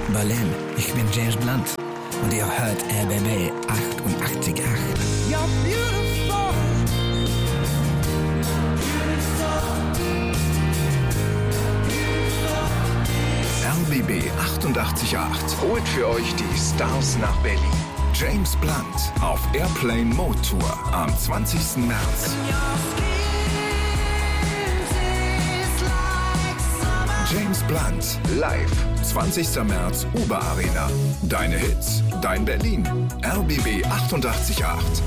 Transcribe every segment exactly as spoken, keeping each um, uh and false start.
Berlin, ich bin James Blunt und ihr hört R B B achtundachtzig Komma acht. You're beautiful. R B B achtundachtzig Komma acht holt für euch die Stars nach Berlin. James Blunt auf Airplane Mode Tour am zwanzigsten März. James Blunt live, zwanzigsten März, Uber Arena. Deine Hits, dein Berlin. R B B achtundachtzig Komma acht.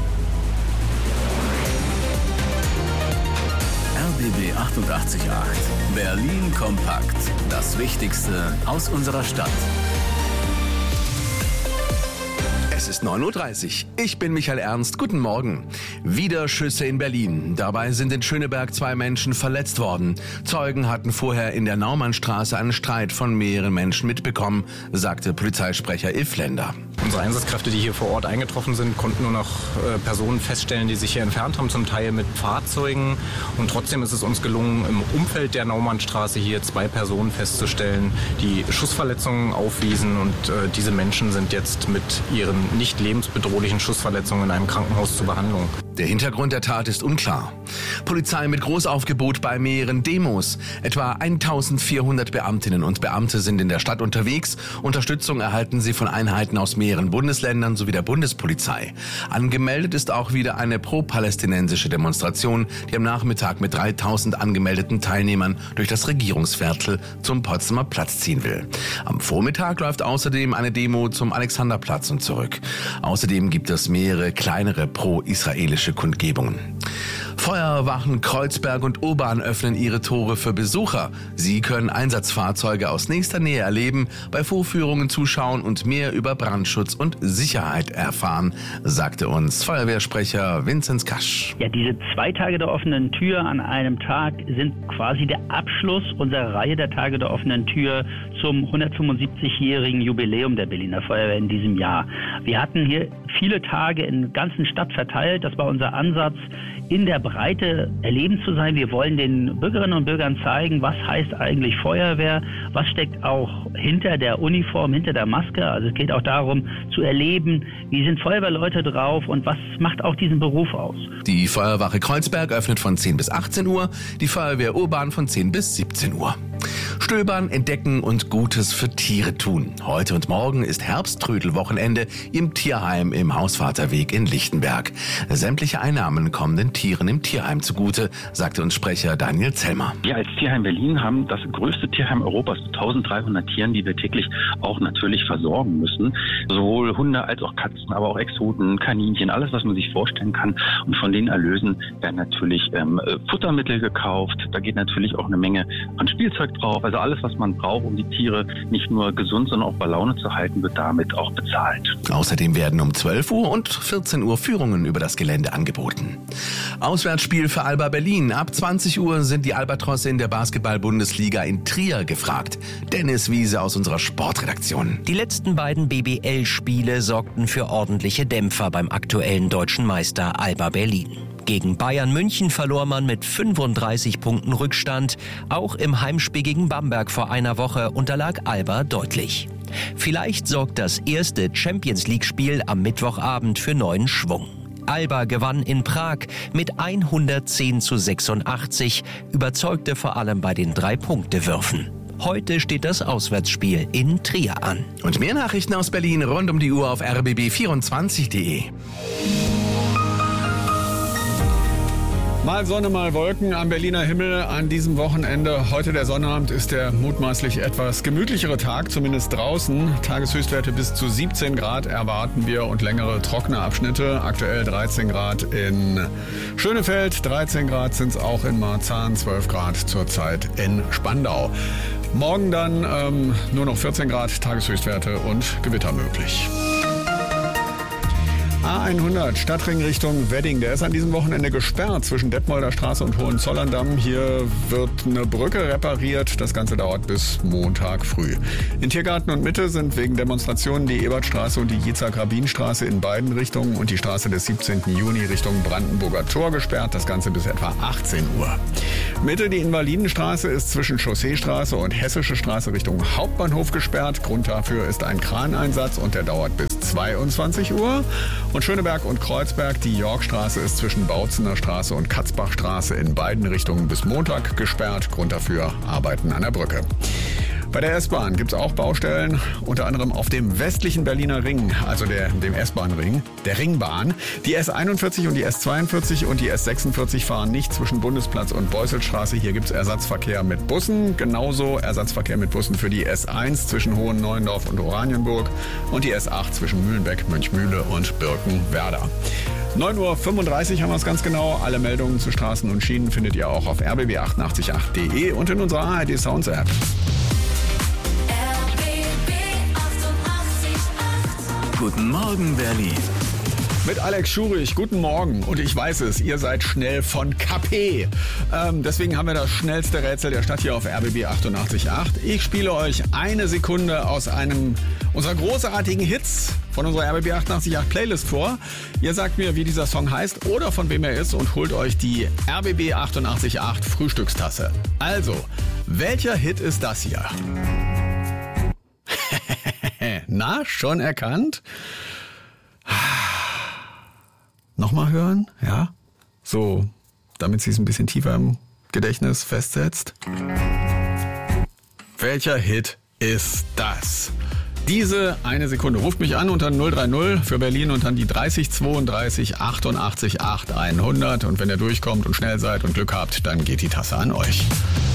R B B achtundachtzig Komma acht. Berlin kompakt. Das Wichtigste aus unserer Stadt. Es ist neun Uhr dreißig. Ich bin Michael Ernst. Guten Morgen. Wieder Schüsse in Berlin. Dabei sind in Schöneberg zwei Menschen verletzt worden. Zeugen hatten vorher in der Naumannstraße einen Streit von mehreren Menschen mitbekommen, sagte Polizeisprecher Ilf Lender. Unsere Einsatzkräfte, die hier vor Ort eingetroffen sind, konnten nur noch äh, Personen feststellen, die sich hier entfernt haben, zum Teil mit Fahrzeugen. Und trotzdem ist es uns gelungen, im Umfeld der Naumannstraße hier zwei Personen festzustellen, die Schussverletzungen aufwiesen. Und äh, diese Menschen sind jetzt mit ihren nicht lebensbedrohlichen Schussverletzungen in einem Krankenhaus zur Behandlung. Der Hintergrund der Tat ist unklar. Polizei mit Großaufgebot bei mehreren Demos. Etwa eintausendvierhundert Beamtinnen und Beamte sind in der Stadt unterwegs. Unterstützung erhalten sie von Einheiten aus mehreren Bundesländern sowie der Bundespolizei. Angemeldet ist auch wieder eine pro-palästinensische Demonstration, die am Nachmittag mit dreitausend angemeldeten Teilnehmern durch das Regierungsviertel zum Potsdamer Platz ziehen will. Am Vormittag läuft außerdem eine Demo zum Alexanderplatz und zurück. Außerdem gibt es mehrere kleinere pro-israelische Kundgebungen. Feuerwachen Kreuzberg und U-Bahn öffnen ihre Tore für Besucher. Sie können Einsatzfahrzeuge aus nächster Nähe erleben, bei Vorführungen zuschauen und mehr über Brandschutz und Sicherheit erfahren, sagte uns Feuerwehrsprecher Vinzenz Kasch. Ja, diese zwei Tage der offenen Tür an einem Tag sind quasi der Abschluss unserer Reihe der Tage der offenen Tür zum hundertfünfundsiebzigjährigen Jubiläum der Berliner Feuerwehr in diesem Jahr. Wir hatten hier viele Tage in der ganzen Stadt verteilt. Das war unser Ansatz, in der Breite erleben zu sein. Wir wollen den Bürgerinnen und Bürgern zeigen, was heißt eigentlich Feuerwehr, was steckt auch hinter der Uniform, hinter der Maske. Also es geht auch darum zu erleben, wie sind Feuerwehrleute drauf und was macht auch diesen Beruf aus. Die Feuerwache Kreuzberg öffnet von zehn bis achtzehn Uhr, die Feuerwehr Urban von zehn bis siebzehn Uhr. Stöbern, entdecken und Gutes für Tiere tun. Heute und morgen ist Herbsttrödelwochenende im Tierheim im Hausvaterweg in Lichtenberg. Sämtliche Einnahmen kommen den Tieren im Tierheim zugute, sagte uns Sprecher Daniel Zellmer. Wir als Tierheim Berlin haben das größte Tierheim Europas mit eintausenddreihundert Tieren, die wir täglich auch natürlich versorgen müssen. Sowohl Hunde als auch Katzen, aber auch Exoten, Kaninchen, alles, was man sich vorstellen kann. Und von den Erlösen werden natürlich ähm, Futtermittel gekauft. Da geht natürlich auch eine Menge an Spielzeug drauf. Also alles, was man braucht, um die Tiere nicht nur gesund, sondern auch bei Laune zu halten, wird damit auch bezahlt. Außerdem werden um zwölf Uhr und vierzehn Uhr Führungen über das Gelände angeboten. Auswärtsspiel für Alba Berlin. Ab zwanzig Uhr sind die Albatrosse in der Basketball-Bundesliga in Trier gefragt. Dennis Wiese aus unserer Sportredaktion. Die letzten beiden B B L-Spiele sorgten für ordentliche Dämpfer beim aktuellen deutschen Meister Alba Berlin. Gegen Bayern München verlor man mit fünfunddreißig Punkten Rückstand. Auch im Heimspiel gegen Bamberg vor einer Woche unterlag Alba deutlich. Vielleicht sorgt das erste Champions-League-Spiel am Mittwochabend für neuen Schwung. Alba gewann in Prag mit hundertzehn zu sechsundachtzig, überzeugte vor allem bei den Drei-Punkte-Würfen. Heute steht das Auswärtsspiel in Trier an. Und mehr Nachrichten aus Berlin rund um die Uhr auf r b b vierundzwanzig punkt de. Mal Sonne, mal Wolken am Berliner Himmel an diesem Wochenende. Heute der Sonnabend ist der mutmaßlich etwas gemütlichere Tag, zumindest draußen. Tageshöchstwerte bis zu siebzehn Grad erwarten wir und längere trockene Abschnitte. Aktuell dreizehn Grad in Schönefeld, dreizehn Grad sind es auch in Marzahn, zwölf Grad zurzeit in Spandau. Morgen dann ähm, nur noch vierzehn Grad Tageshöchstwerte und Gewitter möglich. A hundert, Stadtring Richtung Wedding. Der ist an diesem Wochenende gesperrt zwischen Detmolder Straße und Hohenzollern-Damm. Hier wird eine Brücke repariert. Das Ganze dauert bis Montag früh. In Tiergarten und Mitte sind wegen Demonstrationen die Ebertstraße und die Jitzak-Rabin-Straße in beiden Richtungen und die Straße des siebzehnten Juni Richtung Brandenburger Tor gesperrt. Das Ganze bis etwa achtzehn Uhr. Mitte die Invalidenstraße ist zwischen Chausseestraße und Hessische Straße Richtung Hauptbahnhof gesperrt. Grund dafür ist ein Kraneinsatz und der dauert bis zweiundzwanzig Uhr. Und Schöneberg und Kreuzberg, die Yorkstraße ist zwischen Bautzener Straße und Katzbachstraße in beiden Richtungen bis Montag gesperrt. Grund dafür Arbeiten an der Brücke. Bei der S-Bahn gibt es auch Baustellen, unter anderem auf dem westlichen Berliner Ring, also der, dem S-Bahn-Ring, der Ringbahn. Die S einundvierzig und die S zweiundvierzig und die S sechsundvierzig fahren nicht zwischen Bundesplatz und Beusselstraße. Hier gibt es Ersatzverkehr mit Bussen, genauso Ersatzverkehr mit Bussen für die S eins zwischen Hohen-Neuendorf und Oranienburg und die S acht zwischen Mühlenbeck, Mönchmühle und Birkenwerder. neun Uhr fünfunddreißig haben wir es ganz genau. Alle Meldungen zu Straßen und Schienen findet ihr auch auf r b b achtundachtzig punkt acht punkt d e und in unserer A R D Sounds App. Guten Morgen, Berlin. Mit Alex Schurich, guten Morgen. Und ich weiß es, ihr seid schnell von K P. Ähm, deswegen haben wir das schnellste Rätsel der Stadt hier auf R B B achtundachtzig Komma acht. Ich spiele euch eine Sekunde aus einem unserer großartigen Hits von unserer R B B achtundachtzig Komma acht Playlist vor. Ihr sagt mir, wie dieser Song heißt oder von wem er ist und holt euch die R B B achtundachtzig Komma acht Frühstückstasse. Also, welcher Hit ist das hier? Na, schon erkannt? Nochmal hören, ja? So, damit sie es ein bisschen tiefer im Gedächtnis festsetzt. Welcher Hit ist das? Diese eine Sekunde. Ruft mich an unter null drei null für Berlin und dann die dreißig zweiunddreißig achtundachtzig acht hundert. Und wenn ihr durchkommt und schnell seid und Glück habt, dann geht die Tasse an euch.